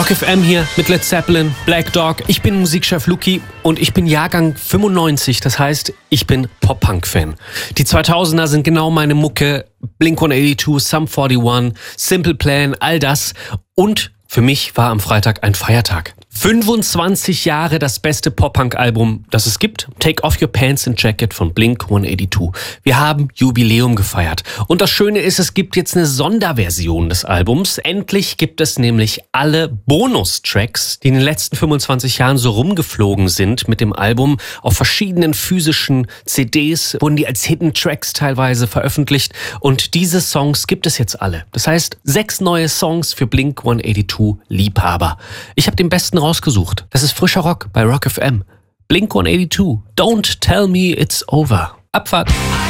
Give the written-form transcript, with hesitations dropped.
Rock FM hier mit Led Zeppelin, Black Dog. Ich bin Musikchef Luki und ich bin Jahrgang 95, das heißt, ich bin Pop-Punk-Fan. Die 2000er sind genau meine Mucke, Blink-182, Sum 41, Simple Plan, all das. Und für mich war am Freitag ein Feiertag. 25 Jahre das beste Pop-Punk-Album, das es gibt. Take Off Your Pants and Jacket von Blink-182. Wir haben Jubiläum gefeiert. Und das Schöne ist, es gibt jetzt eine Sonderversion des Albums. Endlich gibt es nämlich alle Bonustracks, die in den letzten 25 Jahren so rumgeflogen sind mit dem Album. Auf verschiedenen physischen CDs wurden die als Hidden Tracks teilweise veröffentlicht. Und diese Songs gibt es jetzt alle. Das heißt, 6 neue Songs für Blink-182-Liebhaber. Ich habe den besten rausgesucht. Das ist frischer Rock bei Rock FM. Blink-182. Don't tell me it's over. Abfahrt.